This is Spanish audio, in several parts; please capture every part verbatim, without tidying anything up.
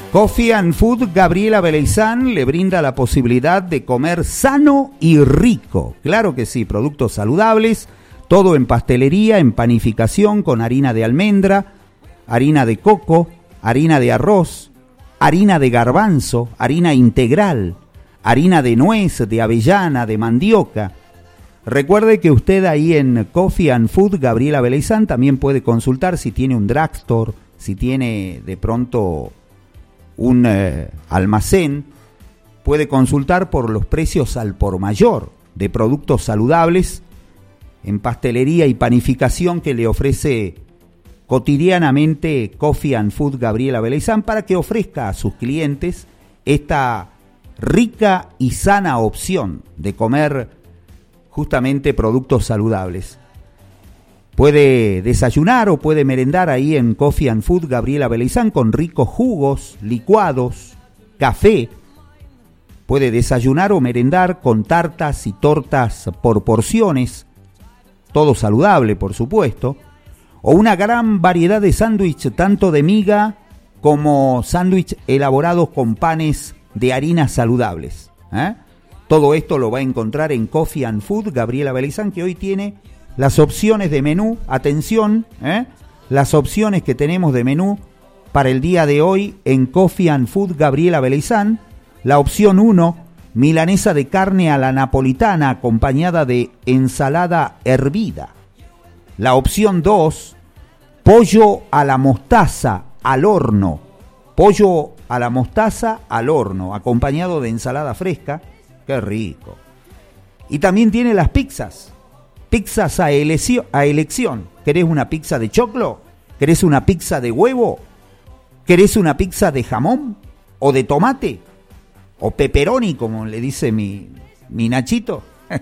Coffee and Food Gabriela Beleizán le brinda la posibilidad de comer sano y rico. Claro que sí, productos saludables, todo en pastelería, en panificación con harina de almendra, harina de coco, harina de arroz, harina de garbanzo, harina integral, harina de nuez, de avellana, de mandioca. Recuerde que usted ahí en Coffee and Food Gabriela Beleizán también puede consultar si tiene un drugstore, si tiene de pronto un eh, almacén, puede consultar por los precios al por mayor de productos saludables en pastelería y panificación que le ofrece cotidianamente Coffee and Food Gabriela Beleizán para que ofrezca a sus clientes esta rica y sana opción de comer justamente productos saludables. Puede desayunar o puede merendar ahí en Coffee and Food Gabriela Beleizán con ricos jugos, licuados, café. Puede desayunar o merendar con tartas y tortas por porciones, todo saludable por supuesto, o una gran variedad de sándwich tanto de miga como sándwich elaborados con panes de harinas saludables. ¿eh? Todo esto lo va a encontrar en Coffee and Food Gabriela Beleizán, que hoy tiene las opciones de menú, atención, ¿eh? las opciones que tenemos de menú para el día de hoy en Coffee and Food Gabriela Beleizán. La opción uno, milanesa de carne a la napolitana acompañada de ensalada hervida. La opción dos, pollo a la mostaza al horno. Pollo a la mostaza al horno, acompañado de ensalada fresca. ¡Qué rico! Y también tiene las pizzas. Pizzas a, elección, a elección. ¿Querés una pizza de choclo? ¿Querés una pizza de huevo? ¿Querés una pizza de jamón? ¿O de tomate? ¿O pepperoni, como le dice mi, mi Nachito?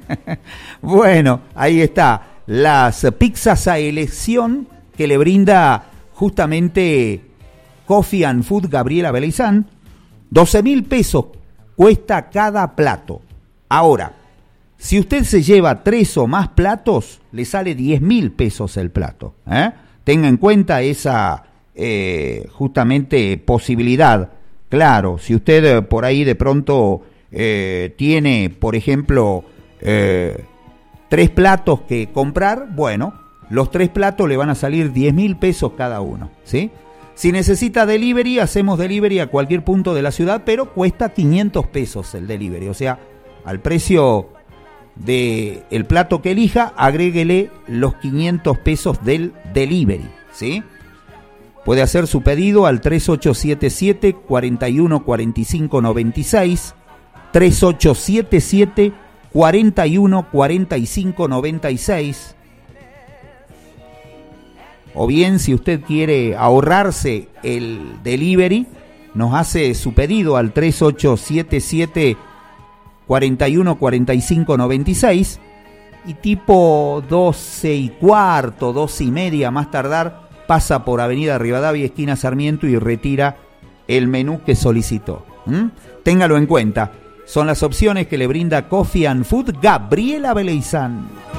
Bueno, ahí está. Las pizzas a elección que le brinda justamente Coffee and Food Gabriela Beleizán. doce mil pesos cuesta cada plato. Ahora, si usted se lleva tres o más platos, le sale diez mil pesos el plato. ¿eh? Tenga en cuenta esa eh, justamente posibilidad. Claro, si usted eh, por ahí de pronto eh, tiene, por ejemplo, eh, tres platos que comprar, bueno, los tres platos le van a salir diez mil pesos cada uno, ¿sí? Si necesita delivery, hacemos delivery a cualquier punto de la ciudad, pero cuesta quinientos pesos el delivery. O sea, al precio de el plato que elija, agréguele los quinientos pesos del delivery, ¿sí? Puede hacer su pedido al tres ocho siete siete, cuatro uno cuatro cinco nueve seis, tres ocho siete siete, cuatro uno cuatro cinco nueve seis. O bien, si usted quiere ahorrarse el delivery, nos hace su pedido al tres ocho siete siete, cuatro uno cuatro cinco nueve seis y tipo doce y cuarto, doce y media más tardar, pasa por Avenida Rivadavia, esquina Sarmiento y retira el menú que solicitó. ¿Mm? Téngalo en cuenta. Son las opciones que le brinda Coffee and Food Gabriela Beleizán.